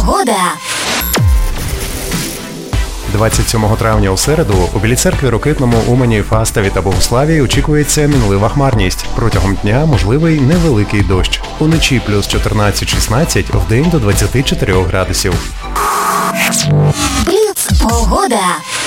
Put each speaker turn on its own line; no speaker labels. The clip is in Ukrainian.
Погода.
27 травня у середу у Білій Церкві, Рокитному, Умані, Фастові та Богуславі очікується мінлива хмарність. Протягом дня можливий невеликий дощ. Уночі плюс 14-16, вдень до 24 градусів.
Бліц. Погода.